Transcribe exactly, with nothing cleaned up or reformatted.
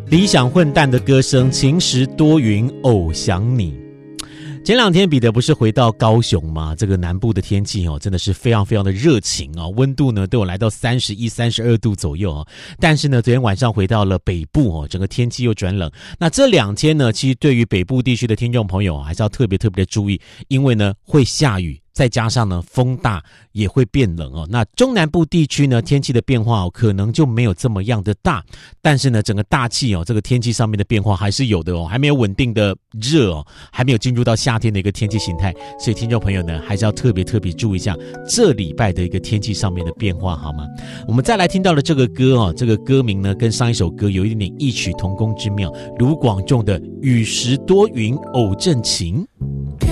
理想混蛋的歌声，晴时多云偶想你。前两天彼得不是回到高雄吗？这个南部的天气哦，真的是非常非常的热情哦，温度呢都有来到三十一、三十二度左右哦。但是呢，昨天晚上回到了北部哦，整个天气又转冷。那这两天呢，其实对于北部地区的听众朋友还是要特别特别的注意，因为呢会下雨。再加上呢，风大也会变冷哦。那中南部地区呢，天气的变化哦，可能就没有这么样的大，但是呢，整个大气哦，这个天气上面的变化还是有的哦，还没有稳定的热哦，还没有进入到夏天的一个天气形态，所以听众朋友呢，还是要特别特别注意一下这礼拜的一个天气上面的变化，好吗？我们再来听到了这个歌哦，这个歌名呢，跟上一首歌有一点点异曲同工之妙，卢广仲的《雨时多云偶阵晴》。